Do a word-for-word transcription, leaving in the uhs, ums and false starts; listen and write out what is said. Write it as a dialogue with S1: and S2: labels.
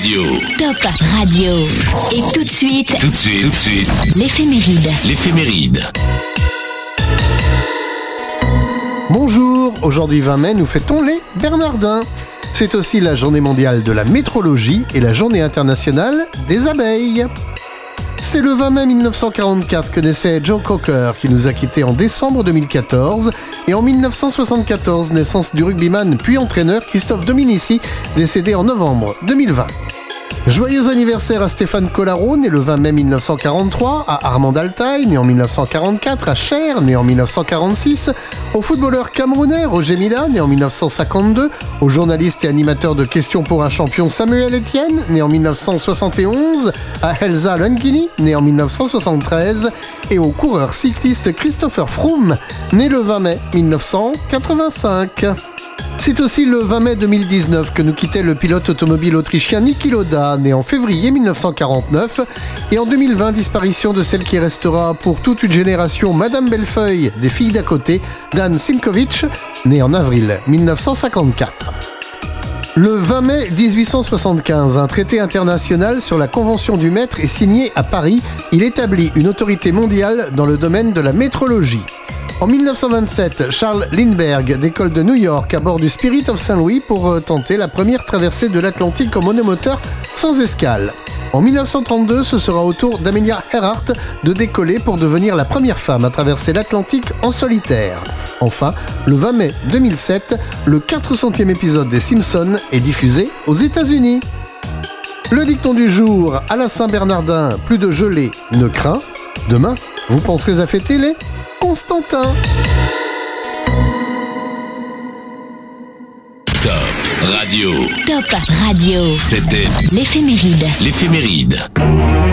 S1: Radio.
S2: Top Radio. Et tout de suite,
S1: Tout de suite, tout de suite,
S2: l'éphéméride.
S1: l'éphéméride.
S3: Bonjour, aujourd'hui vingt mai, nous fêtons les Bernardins. C'est aussi la journée mondiale de la métrologie et la journée internationale des abeilles. C'est le vingt mai mille neuf cent quarante-quatre que naissait Joe Cocker, qui nous a quittés en décembre deux mille quatorze. Et en mille neuf cent soixante-quatorze, naissance du rugbyman puis entraîneur Christophe Dominici, décédé en novembre deux mille vingt. Joyeux anniversaire à Stéphane Collaro, né le vingt mai mille neuf cent quarante-trois, à Armand Altaï, né en mille neuf cent quarante-quatre, à Cher, né en mille neuf cent quarante-six, au footballeur camerounais Roger Mila, né en mille neuf cent cinquante-deux, au journaliste et animateur de Questions pour un champion Samuel Etienne, né en mille neuf cent soixante et onze, à Elsa Lungini, né en mille neuf cent soixante-treize, et au coureur cycliste Christopher Froome, né le vingt mai mille neuf cent quatre-vingt-cinq. C'est aussi le vingt mai deux mille dix-neuf que nous quittait le pilote automobile autrichien Niki Lauda, né en février mille neuf cent quarante-neuf, et en deux mille vingt, disparition de celle qui restera pour toute une génération Madame Bellefeuille des filles d'à côté, Dan Simkovic, née en avril mille neuf cent cinquante-quatre. Le vingt mai dix-huit cent soixante-quinze, un traité international sur la Convention du Mètre est signé à Paris. Il établit une autorité mondiale dans le domaine de la métrologie. En mille neuf cent vingt-sept, Charles Lindbergh décolle de New York à bord du Spirit of Saint-Louis pour tenter la première traversée de l'Atlantique en monomoteur sans escale. En mille neuf cent trente-deux, ce sera au tour d'Amelia Earhart de décoller pour devenir la première femme à traverser l'Atlantique en solitaire. Enfin, le vingt mai deux mille sept, le quatre centième épisode des Simpsons est diffusé aux États-Unis. Le dicton du jour, à la Saint-Bernardin, plus de gelée ne craint. Demain, vous penserez à fêter les Constantin.
S1: Top Radio.
S2: Top Radio.
S1: C'était
S2: L'éphéméride.
S1: l'éphéméride.